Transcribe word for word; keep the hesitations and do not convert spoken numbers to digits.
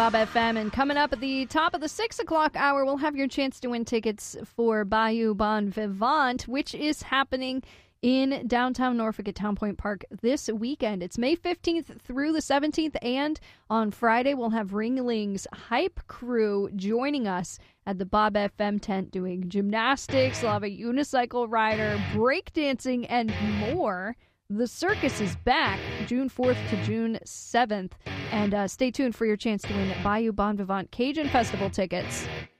Bob F M, and coming up at the top of the six o'clock hour, we'll have your chance to win tickets for Bayou Bon Vivant, which is happening in downtown Norfolk at Town Point Park this weekend. It's May fifteenth through the seventeenth, and on Friday we'll have Ringling's Hype Crew joining us at the Bob F M tent doing gymnastics. We'll have a unicycle rider, breakdancing, and more. The circus is back June fourth to June seventh. And uh, stay tuned for your chance to win Bayou Bon Vivant Cajun Festival tickets.